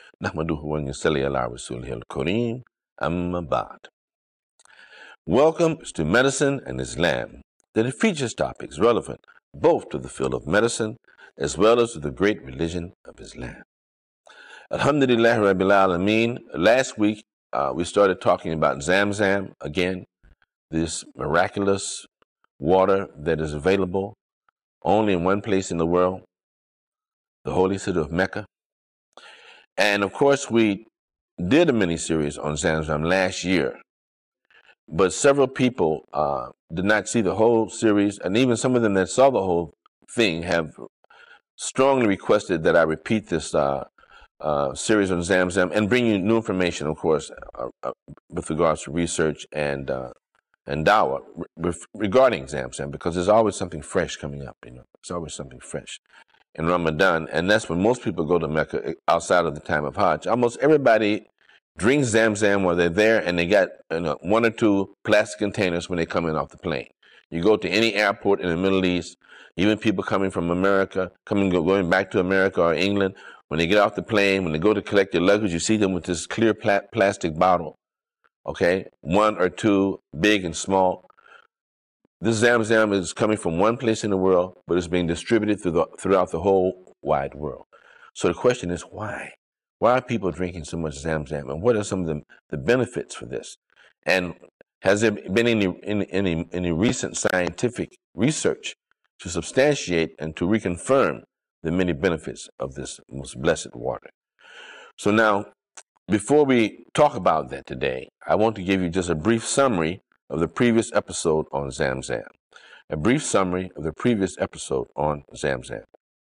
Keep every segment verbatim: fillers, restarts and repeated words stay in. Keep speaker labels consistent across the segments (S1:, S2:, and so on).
S1: Nahmaduhu wa nusalli ala rasulihil kareem, amma ba'd. Welcome to Medicine and Islam, that it features topics relevant both to the field of medicine as well as to the great religion of Islam. Alhamdulillah Rabbil Alameen. Last week uh, we started talking about Zamzam again, this miraculous water that is available only in one place in the world, the holy city of Mecca. And of course, we did a mini-series on Zamzam last year, but several people uh, did not see the whole series, and even some of them that saw the whole thing have strongly requested that I repeat this uh, uh, series on Zamzam and bring you new information, of course, uh, uh, with regards to research and uh, and dawah re regarding Zamzam, because there's always something fresh coming up. You know, there's always something fresh in Ramadan, and that's when most people go to Mecca outside of the time of Hajj. Almost everybody drinks Zamzam while they're there, and they got you know, one or two plastic containers when they come in off the plane. You go to any airport in the Middle East, even people coming from America, coming going back to America or England, when they get off the plane, when they go to collect their luggage, you see them with this clear pla plastic bottle, okay? One or two, big and small. This Zamzam is coming from one place in the world, but it's being distributed through the, throughout the whole wide world. So the question is, why? Why are people drinking so much Zamzam, and what are some of the, the benefits for this? And has there been any, any, any, any recent scientific research to substantiate and to reconfirm the many benefits of this most blessed water? So now, before we talk about that today, I want to give you just a brief summary of the previous episode on Zamzam. A brief summary of the previous episode on Zamzam.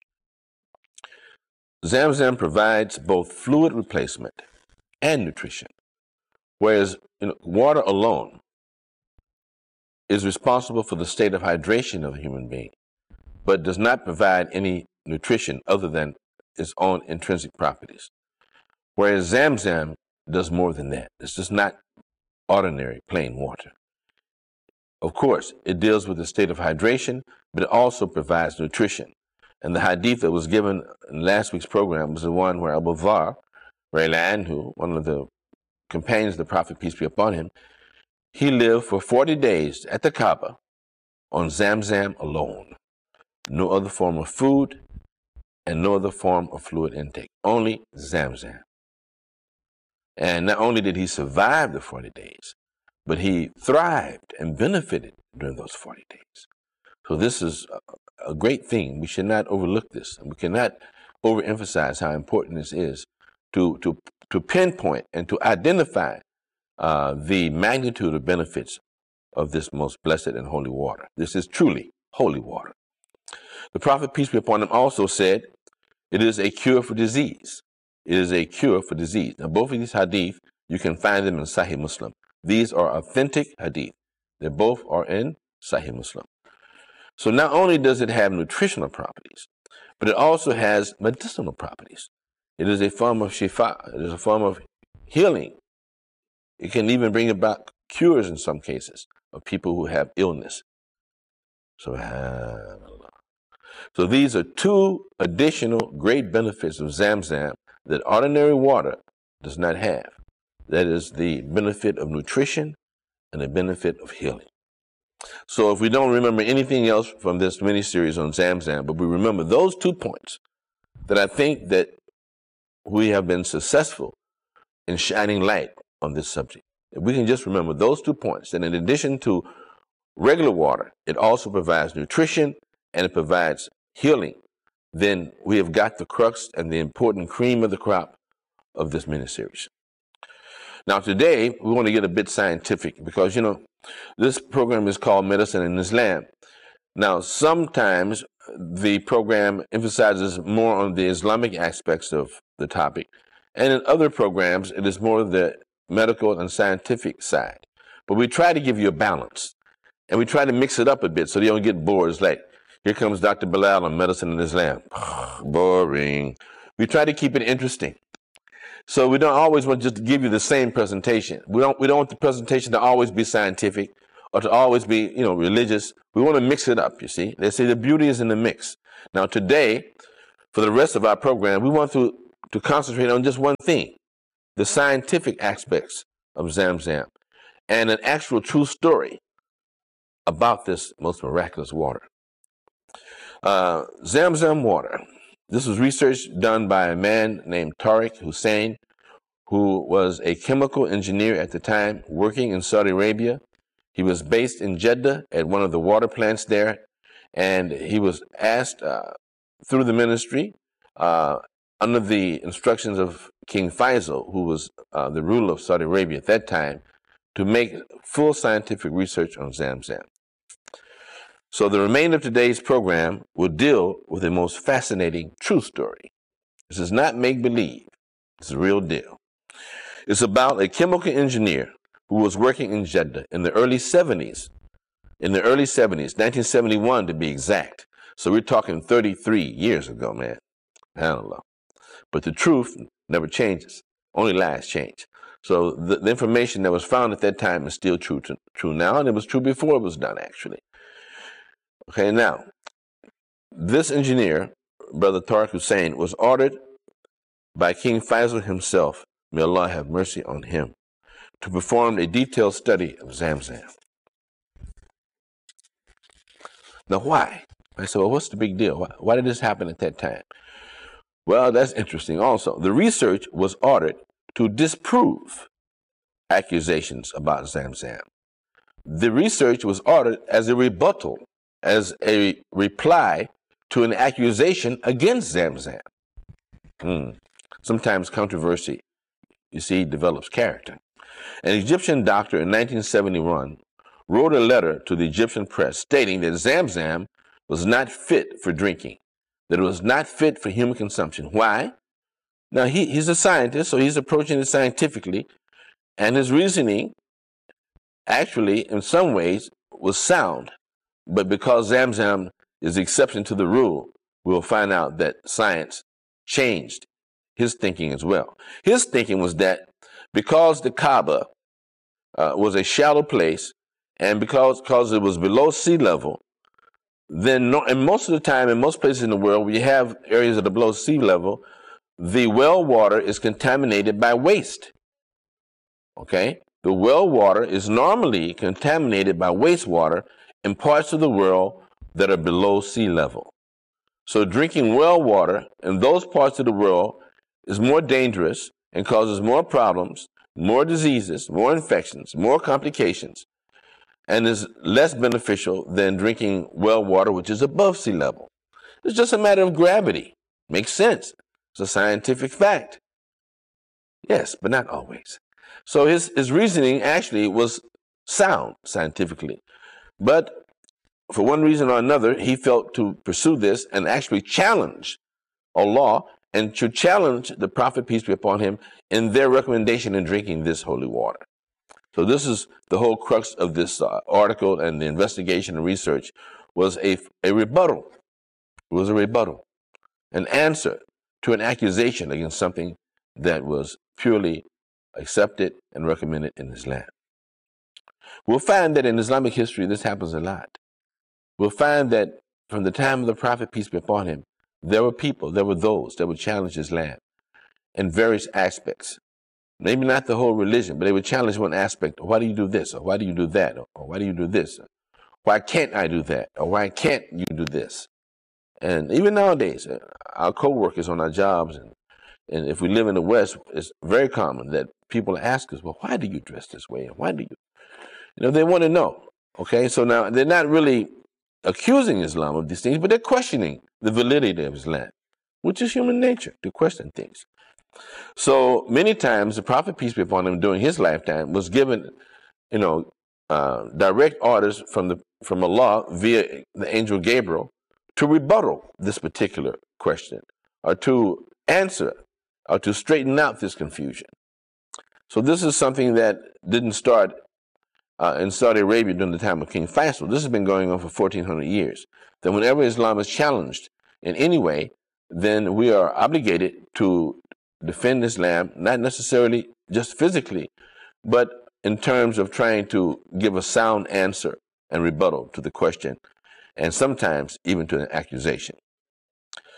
S1: Zamzam provides both fluid replacement and nutrition, whereas you know, water alone is responsible for the state of hydration of a human being, but does not provide any nutrition other than its own intrinsic properties. Whereas Zamzam does more than that. It's just not ordinary plain water. Of course, it deals with the state of hydration, but it also provides nutrition. And the hadith that was given in last week's program was the one where Abu Dharr, anhu, one of the companions of the Prophet, peace be upon him, he lived for forty days at the Kaaba on Zamzam alone. No other form of food and no other form of fluid intake, only Zamzam. And not only did he survive the forty days, but he thrived and benefited during those forty days. So this is a, a great thing. We should not overlook this. And we cannot overemphasize how important this is to, to, to pinpoint and to identify uh, the magnitude of benefits of this most blessed and holy water. This is truly holy water. The Prophet, peace be upon him, also said, it is a cure for disease. It is a cure for disease. Now, both of these hadith, you can find them in Sahih Muslim. These are authentic hadith. They both are in Sahih Muslim. So not only does it have nutritional properties, but it also has medicinal properties. It is a form of shifa. It is a form of healing. It can even bring about cures in some cases of people who have illness. Subhanallah. So these are two additional great benefits of Zamzam that ordinary water does not have. That is the benefit of nutrition and the benefit of healing. So if we don't remember anything else from this mini-series on Zamzam, but we remember those two points, that I think that we have been successful in shining light on this subject. If we can just remember those two points, that in addition to regular water, it also provides nutrition and it provides healing, then we have got the crux and the important cream of the crop of this mini-series. Now today, we want to get a bit scientific because, you know, this program is called Medicine and Islam. Now, sometimes the program emphasizes more on the Islamic aspects of the topic, and in other programs, it is more the medical and scientific side. But we try to give you a balance, and we try to mix it up a bit so you don't get bored. It's like, here comes Doctor Bilal on Medicine and Islam. Boring. We try to keep it interesting. So we don't always want just to give you the same presentation. We don't, we don't want the presentation to always be scientific or to always be, you know, religious. We want to mix it up, you see. They say the beauty is in the mix. Now today, for the rest of our program, we want to to concentrate on just one thing, the scientific aspects of Zamzam, and an actual true story about this most miraculous water. Uh, Zamzam water. This was research done by a man named Tariq Hussein, who was a chemical engineer at the time working in Saudi Arabia. He was based in Jeddah at one of the water plants there, and he was asked uh, through the ministry, uh, under the instructions of King Faisal, who was uh, the ruler of Saudi Arabia at that time, to make full scientific research on Zamzam. So the remainder of today's program will deal with the most fascinating true story. This is not make-believe. It's the real deal. It's about a chemical engineer who was working in Jeddah in the early seventies, in the early seventies, nineteen seventy-one to be exact. So we're talking thirty-three years ago, man. I don't know. But the truth never changes. Only lies change. So the, the information that was found at that time is still true, to, true now, and it was true before it was done, actually. Okay, now, this engineer, Brother Tariq Hussein, was ordered by King Faisal himself, may Allah have mercy on him, to perform a detailed study of Zamzam. Now, why? I said, well, what's the big deal? Why, why did this happen at that time? Well, that's interesting also. The research was ordered to disprove accusations about Zamzam. The research was ordered as a rebuttal, as a reply to an accusation against Zamzam. Hmm. Sometimes controversy, you see, develops character. An Egyptian doctor in nineteen seventy-one wrote a letter to the Egyptian press stating that Zamzam was not fit for drinking, that it was not fit for human consumption. Why? Now, he, he's a scientist, so he's approaching it scientifically, and his reasoning actually, in some ways, was sound. But because Zamzam is the exception to the rule, we'll find out that science changed his thinking as well. His thinking was that because the Kaaba uh, was a shallow place, and because, because it was below sea level, then no, and most of the time in most places in the world where you have areas that are below sea level, the well water is contaminated by waste. Okay? The well water is normally contaminated by wastewater in parts of the world that are below sea level. So drinking well water in those parts of the world is more dangerous and causes more problems, more diseases, more infections, more complications, and is less beneficial than drinking well water, which is above sea level. It's just a matter of gravity. Makes sense. It's a scientific fact. Yes, but not always. So his, his reasoning actually was sound scientifically. But for one reason or another, he felt to pursue this and actually challenge Allah and to challenge the Prophet, peace be upon him, in their recommendation in drinking this holy water. So this is the whole crux of this uh, article, and the investigation and research was a, a rebuttal. It was a rebuttal, an answer to an accusation against something that was purely accepted and recommended in Islam. We'll find that in Islamic history, this happens a lot. We'll find that from the time of the Prophet, peace be upon him, there were people, there were those that would challenge Islam in various aspects. Maybe not the whole religion, but they would challenge one aspect. Why do you do this? Or why do you do that? Or why do you do this? Why can't I do that? Or why can't you do this? And even nowadays, our co-workers on our jobs, and, and if we live in the West, it's very common that people ask us, well, why do you dress this way? And why do you? You know, they want to know. Okay, so now they're not really accusing Islam of these things, but they're questioning the validity of Islam, which is human nature, to question things. So many times the Prophet, peace be upon him, during his lifetime was given, you know, uh, direct orders from the from Allah via the angel Gabriel to rebuttal this particular question, or to answer, or to straighten out this confusion. So this is something that didn't start uh, in Saudi Arabia during the time of King Faisal. This has been going on for fourteen hundred years. That whenever Islam is challenged in any way, then we are obligated to defend Islam, not necessarily just physically, but in terms of trying to give a sound answer and rebuttal to the question, and sometimes even to an accusation.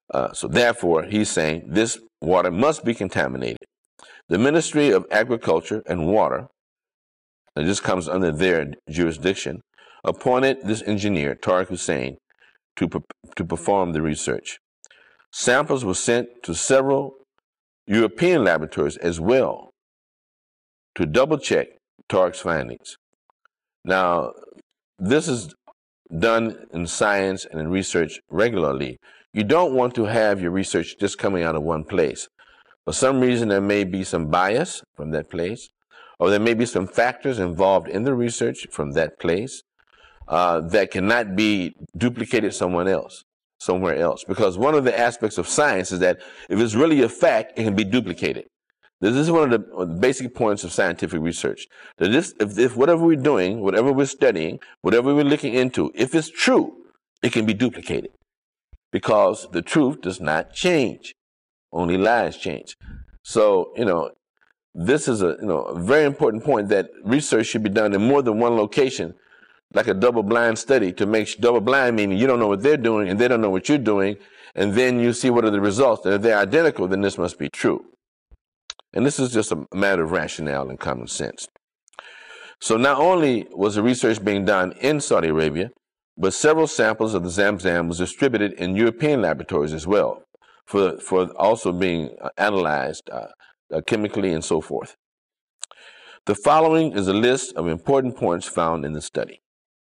S1: Uh, so therefore, he's saying this water must be contaminated. The Ministry of Agriculture and Water, and this comes under their jurisdiction, appointed this engineer, Tariq Hussein, to, to perform the research. Samples were sent to several European laboratories as well to double-check Tariq's findings. Now, this is done in science and in research regularly. You don't want to have your research just coming out of one place. For some reason, there may be some bias from that place, or there may be some factors involved in the research from that place uh, that cannot be duplicated someone else, somewhere else. Because one of the aspects of science is that if it's really a fact, it can be duplicated. This is one of the basic points of scientific research. That this, if, if whatever we're doing, whatever we're studying, whatever we're looking into, if it's true, it can be duplicated. Because the truth does not change. Only lies change. So, you know, this is a, you know, a very important point, that research should be done in more than one location, like a double-blind study, to make double-blind, meaning you don't know what they're doing and they don't know what you're doing, and then you see what are the results. And if they're identical, then this must be true. And this is just a matter of rationale and common sense. So not only was the research being done in Saudi Arabia, but several samples of the Zamzam was distributed in European laboratories as well, for, for also being analyzed uh, uh, chemically and so forth. The following is a list of important points found in the study.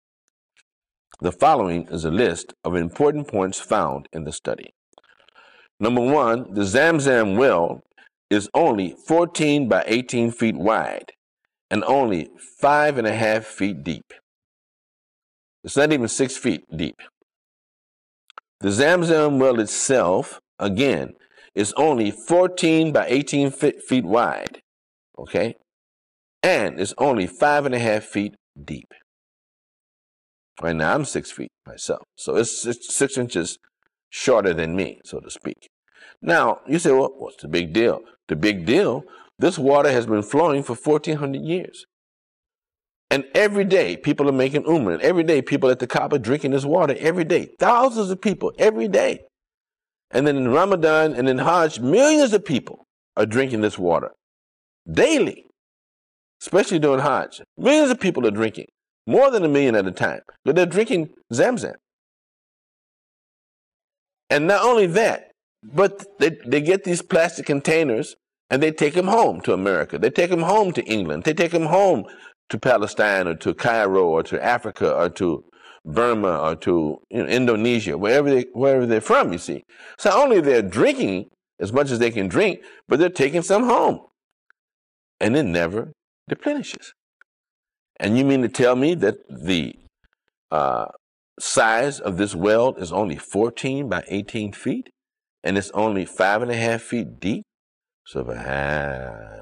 S1: The following is a list of important points found in the study. Number one, the Zamzam well is only fourteen by eighteen feet wide and only five and a half feet deep. It's not even six feet deep. The Zamzam well itself, again, is only fourteen by eighteen feet wide, okay? And it's only five and a half feet deep. Right now, I'm six feet myself, so it's six, six inches shorter than me, so to speak. Now, you say, well, what's the big deal? The big deal, this water has been flowing for fourteen hundred years. And every day, people are making umrah. Every day, people at the Kaaba drinking this water every day. Thousands of people every day. And then in Ramadan and in Hajj, millions of people are drinking this water daily, especially during Hajj. Millions of people are drinking, more than a million at a time, but they're drinking Zamzam. And not only that, but they, they get these plastic containers and they take them home to America. They take them home to England. They take them home to Palestine or to Cairo or to Africa or to Burma or to, you know, Indonesia, wherever, they, wherever they're from, you see. So not only they're drinking as much as they can drink, but they're taking some home. And it never replenishes. And you mean to tell me that the uh, size of this well is only fourteen by eighteen feet? And it's only five and a half feet deep? Subhanallah.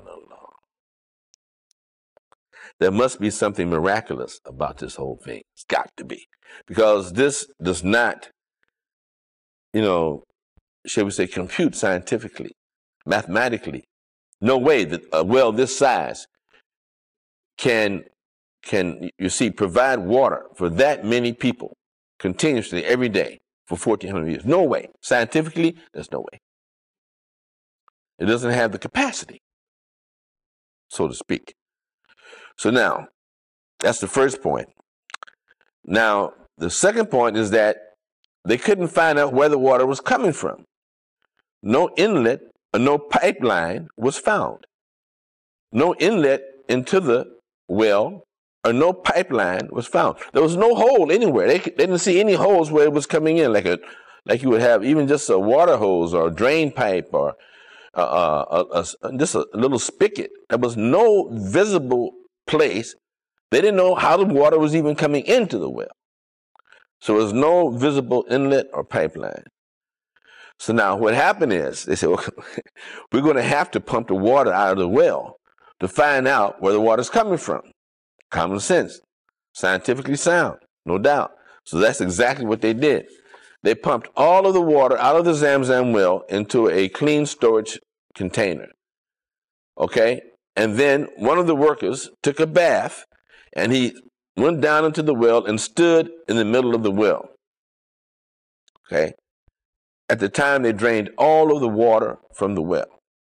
S1: There must be something miraculous about this whole thing. It's got to be. Because this does not, you know, shall we say, compute scientifically, mathematically. No way that a well this size can, can, you see, provide water for that many people continuously every day for fourteen hundred years. No way. Scientifically, there's no way. It doesn't have the capacity, so to speak. So now, that's the first point. Now, the second point is that they couldn't find out where the water was coming from. No inlet or no pipeline was found. No inlet into the well or no pipeline was found. There was no hole anywhere. They, they didn't see any holes where it was coming in, like a, like you would have even just a water hose or a drain pipe or uh, a, a, just a little spigot. There was no visible place. They didn't know how the water was even coming into the well. So there was no visible inlet or pipeline. So now what happened is, they said, well, we're going to have to pump the water out of the well to find out where the water's coming from. Common sense, scientifically sound, no doubt. So that's exactly what they did. They pumped all of the water out of the Zamzam well into a clean storage container. Okay? And then one of the workers took a bath and he went down into the well and stood in the middle of the well. Okay? at the time they drained all of the water from the well.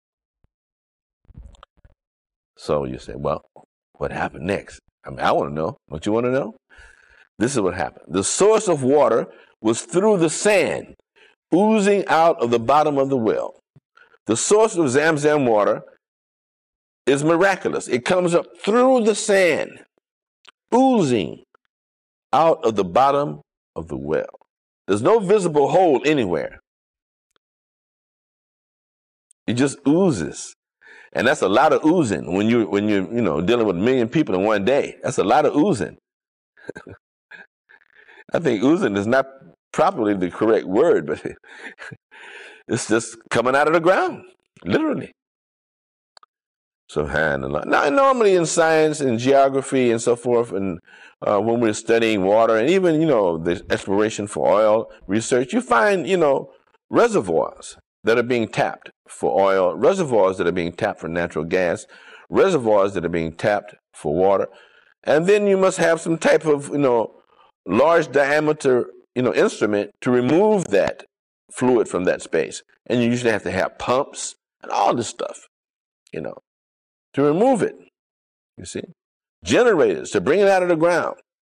S1: So you say, well, what happened next? I mean, I want to know. Don't you want to know? This is what happened. The source of water was through the sand, oozing out of the bottom of the well. The source of Zamzam water is miraculous. It comes up through the sand, oozing out of the bottom of the well. There's no visible hole anywhere. It just oozes. And that's a lot of oozing when you when you you know dealing with a million people in one day. That's a lot of oozing. I think oozing is not properly the correct word, but it's just coming out of the ground, literally. Subhanallah. Now, normally in science and geography and so forth, and uh, when we're studying water and even, you know, the exploration for oil research, you find, you know, reservoirs that are being tapped for oil, reservoirs that are being tapped for natural gas, reservoirs that are being tapped for water. And then you must have some type of, you know, large diameter, you know, instrument to remove that fluid from that space. And you usually have to have pumps and all this stuff, you know, to remove it, you see. Generators to bring it out of the ground.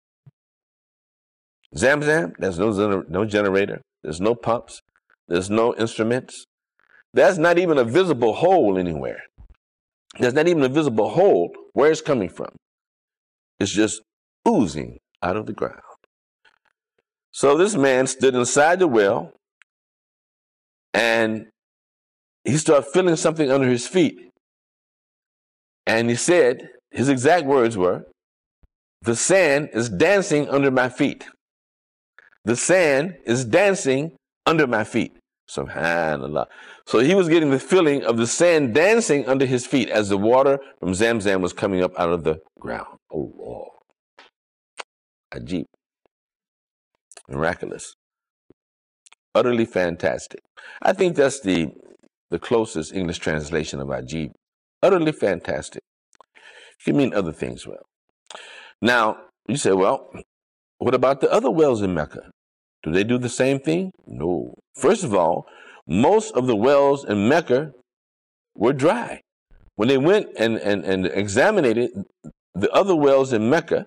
S1: Zamzam, there's no, no generator. There's no pumps. There's no instruments. There's not even a visible hole anywhere. There's not even a visible hole where it's coming from. It's just oozing out of the ground. So this man stood inside the well, and he started feeling something under his feet. And he said, his exact words were, "The sand is dancing under my feet. The sand is dancing under my feet." Subhanallah. So he was getting the feeling of the sand dancing under his feet as the water from Zamzam was coming up out of the ground. Oh, Lord. Ajib. Miraculous. Utterly fantastic. I think that's the, the closest English translation of Ajib. Utterly fantastic. It can mean other things well. Now, you say, well, what about the other wells in Mecca? Do they do the same thing? No. First of all, most of the wells in Mecca were dry. When they went and, and, and examined it, the other wells in Mecca,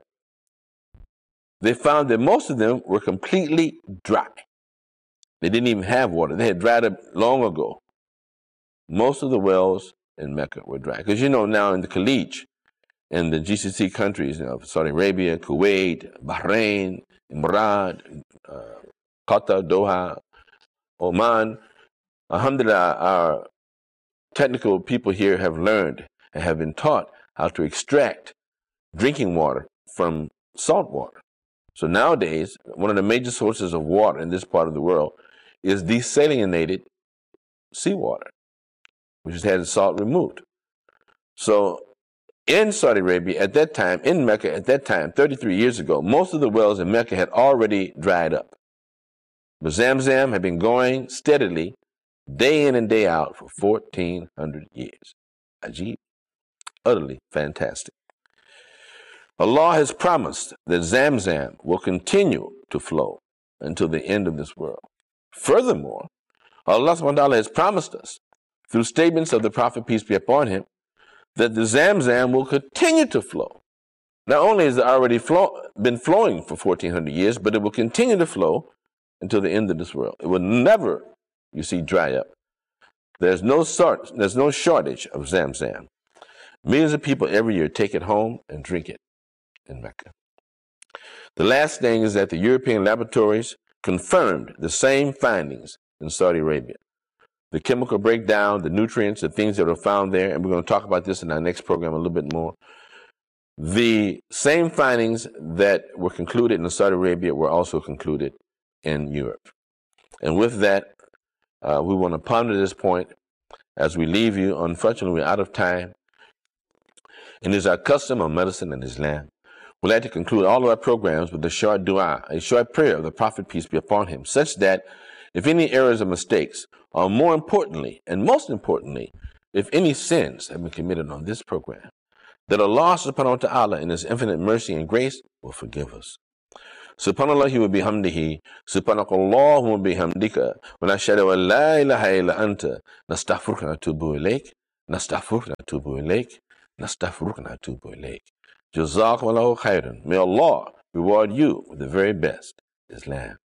S1: they found that most of them were completely dry. They didn't even have water. They had dried up long ago. Most of the wells in Mecca were dry. Because you know now in the Khalij, in the G C C countries, you know, Saudi Arabia, Kuwait, Bahrain, Emirates, uh, Qatar, Doha, Oman, alhamdulillah, our technical people here have learned and have been taught how to extract drinking water from salt water. So nowadays, one of the major sources of water in this part of the world is desalinated seawater, which has had the salt removed. So in Saudi Arabia at that time, in Mecca at that time, thirty-three years ago, most of the wells in Mecca had already dried up. But Zamzam had been going steadily, day in and day out, for fourteen hundred years. Ajib. Utterly fantastic. Allah has promised that Zamzam will continue to flow until the end of this world. Furthermore, Allah subhanahu wa ta'ala has promised us, through statements of the Prophet, peace be upon him, that the Zamzam will continue to flow. Not only has it already flow, been flowing for fourteen hundred years, but it will continue to flow until the end of this world. It will never, you see, dry up. There's no sort, there's no shortage of Zamzam. Millions of people every year take it home and drink it in Mecca. The last thing is that the European laboratories confirmed the same findings in Saudi Arabia. The chemical breakdown, the nutrients, the things that are found there, and we're going to talk about this in our next program a little bit more. The same findings that were concluded in Saudi Arabia were also concluded in Europe. And with that, uh, we want to ponder this point as we leave you. Unfortunately, we're out of time. And it is our custom on Medicine and Islam. We'd like to conclude all of our programs with a short dua, a short prayer of the Prophet, peace be upon him, such that if any errors or mistakes, or more importantly, and most importantly, if any sins have been committed on this program, that Allah subhanahu wa ta'ala in his infinite mercy and grace will forgive us. Subhanallahi wa bihamdihi, subhanakallahumma wa bihamdika, wa nashhadu an la ilaha illa anta, nastaghfiruka wa natubu ilayk, nastaghfiruka wa natubu ilayk, nastaghfiruka wa natubu ilayk. Jazakallahu khairan. May Allah reward you with the very best Islam.